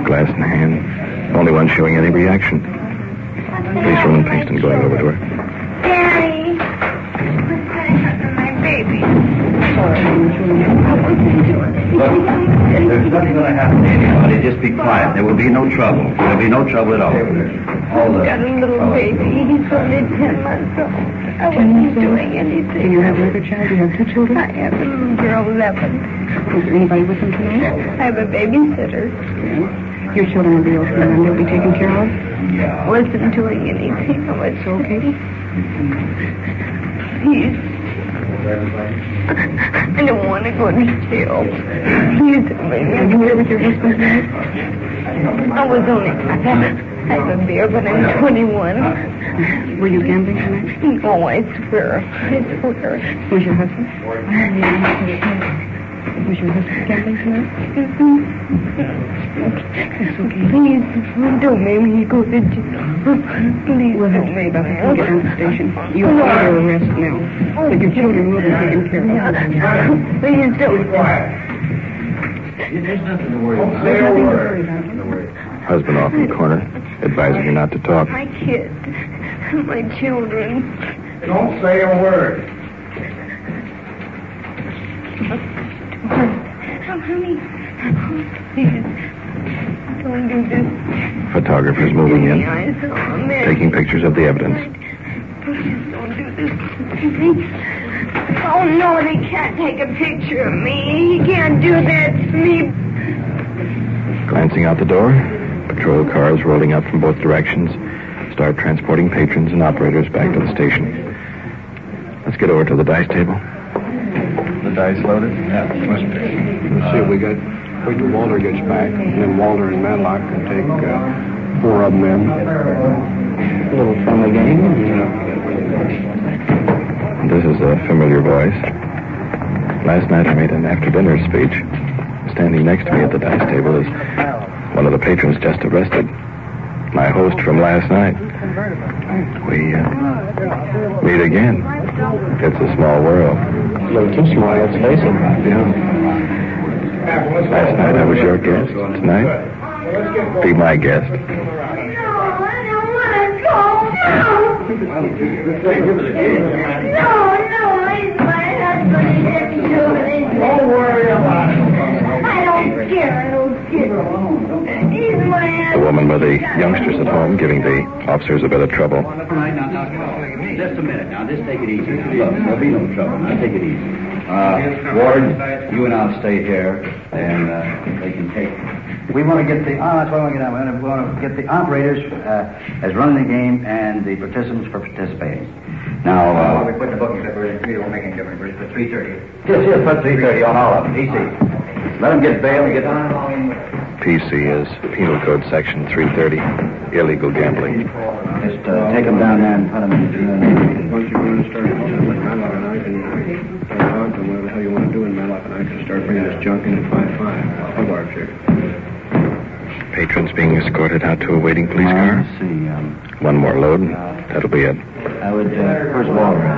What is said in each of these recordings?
glass in hand. Only one showing any reaction. Policewoman Pinkston going over to her. Daddy! What's going to happen to my baby? Look, there's nothing going to happen to anybody. Just be quiet. There will be no trouble. There will be no trouble at all. I've got a little baby. He's only 10 months old. I wasn't doing anything. Do you have another child? Do you have two children? I have a little girl, 11. Is there anybody with them tonight? I have a babysitter. Your children will be okay and they'll be taken care of? I wasn't doing anything. I was okay. Please. I don't want to go to jail. Please, Are you here with your husband tonight? I was only... I have a beer, but I'm 21. Were you gambling tonight? No, I swear. I swear. Was your husband? Was your husband gambling tonight? That's okay. Please, don't make me go to jail. Please, we'll have to worry about it when we get down to the station. You are under arrest now, but your children will be taken care of. Please don't. There's nothing to worry about. There's nothing to worry about. Husband off in the corner, advising her not to talk. My kids, my children. Don't say a word. Honey, please, don't do this. Photographers moving in, taking pictures of the evidence. Please don't do this. Oh, no, they can't take a picture of me. He can't do that to me. Glancing out the door, patrol cars rolling up from both directions start transporting patrons and operators back to the station. Let's get over to the dice table. The dice loaded? Yeah, must be. Let's see what we got. Wait till Walter gets back, and then Walter and Matlock can take 4 of them in. A little friendly game. This is a familiar voice. Last night I made an after-dinner speech. Standing next to me at the dice table is one of the patrons just arrested. My host from last night. We meet again. It's a small world. A little too small, let's face it. Yeah. Last night I was your guest. Tonight, be my guest. No, I don't want to go. No, he's my husband. He didn't do anything. Don't worry about it. I don't care. He's my husband. The woman with the youngsters at home giving the officers a bit of trouble. Now, just a minute. Now, just take it easy. Look, there'll be no trouble. Now, take it easy. Ward, you and I'll stay here, and they can take... We want to get the... that's what I want to get out. We want to get the operators as running the game and the participants for participating. Now, we put the bookings up early. It won't make any difference. We're just put 3:30. Just put 3:30 on all of them. PC. Let them get bail and get... PC is Penal Code Section 330, illegal gambling. Just take them down there and put them in. Once you're going to start, Matlock and I can talk to whatever the hell you want to do, and Matlock and I can start bringing this junk in at 5-5. Hubbard here. Patrons being escorted out to a waiting police car. Let's see. One more load, and that'll be it. I would, where's Walter?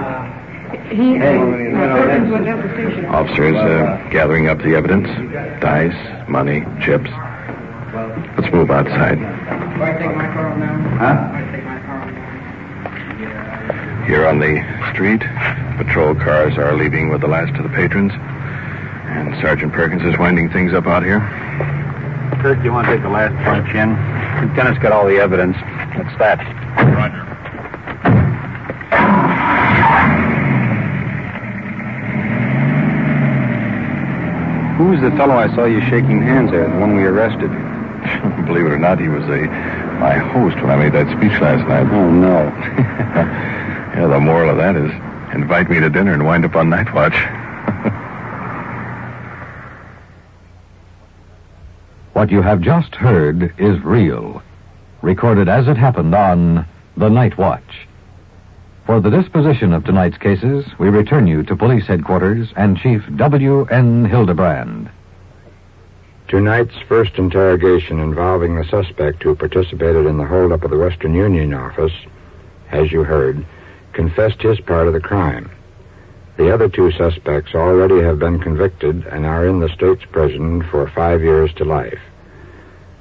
Perkins went down to the station. Officers gathering up the evidence. Dice, money, chips. Let's move outside. Do I take my car now? Huh? I take my car now. Here on the street, patrol cars are leaving with the last of the patrons. And Sergeant Perkins is winding things up out here. Kirk, you want to take the last punch in? Lieutenant's got all the evidence. What's that? Roger. Who's the fellow I saw you shaking hands at, the one we arrested? Believe it or not, he was my host when I made that speech last night. Oh, no. Yeah, the moral of that is invite me to dinner and wind up on night watch. What you have just heard is real, recorded as it happened on The Night Watch. For the disposition of tonight's cases, we return you to Police Headquarters and Chief W.N. Hildebrand. Tonight's first interrogation involving the suspect who participated in the holdup of the Western Union office, as you heard, confessed his part of the crime. The other 2 suspects already have been convicted and are in the state's prison for 5 years to life.